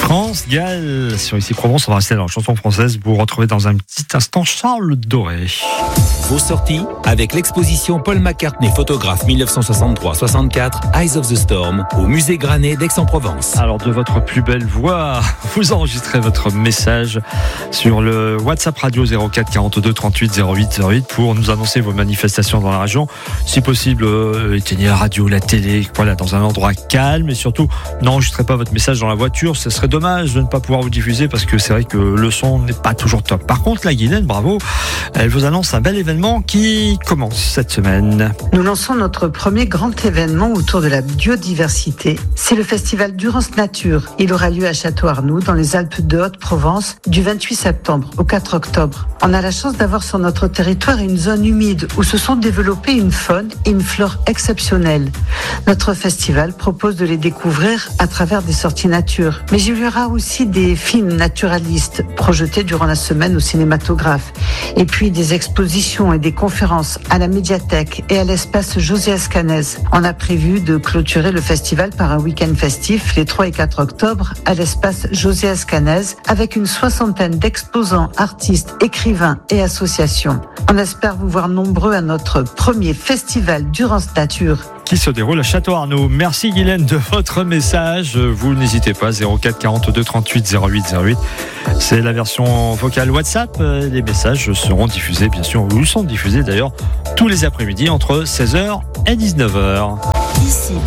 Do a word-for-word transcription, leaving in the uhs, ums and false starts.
France Gall sur Ici Provence. On va rester dans la chanson française. Vous retrouvez dans un petit instant Charles Doré. Vos sorties avec l'exposition Paul McCartney, photographe dix-neuf cent soixante-trois soixante-quatre, Eyes of the Storm, au musée Granet d'Aix-en-Provence. Alors, de votre plus belle voix, vous enregistrez votre message sur le WhatsApp radio zéro quatre quarante-deux trente-huit zéro huit zéro huit pour nous annoncer vos manifestations dans la région. Si possible, euh, éteignez la radio, la télé, voilà, dans un endroit calme, et surtout, n'enregistrez pas votre message dans la voiture. Ce serait dommage de ne pas pouvoir vous diffuser parce que c'est vrai que le son n'est pas toujours top. Par contre, la Guylaine, bravo, elle vous annonce un bel événement qui commence cette semaine. Nous lançons notre premier grand événement autour de la biodiversité. C'est le festival Durance Nature. Il aura lieu à Château-Arnoux, dans les Alpes de Haute-Provence, du vingt-huit septembre au quatre octobre. On a la chance d'avoir sur notre territoire une zone humide où se sont développées une faune et une flore exceptionnelles. Notre festival propose de les découvrir à travers des sorties nature. Mais il y aura aussi des films naturalistes projetés durant la semaine au cinématographe. Et puis des expositions et des conférences à la médiathèque et à l'espace José Escanez. On a prévu de clôturer le festival par un week-end festif les trois et quatre octobre à l'espace José Escanez avec une soixantaine d'exposants, artistes, écrivains et associations. On espère vous voir nombreux à notre premier festival Durance Nature qui se déroule à Château-Arnoux. Merci Guylaine de votre message. Vous n'hésitez pas, zéro quatre quarante-deux trente-huit zéro huit zéro huit. C'est la version vocale WhatsApp. Les messages seront diffusés, bien sûr, ou sont diffusés d'ailleurs tous les après-midi entre seize heures et dix-neuf heures. Ici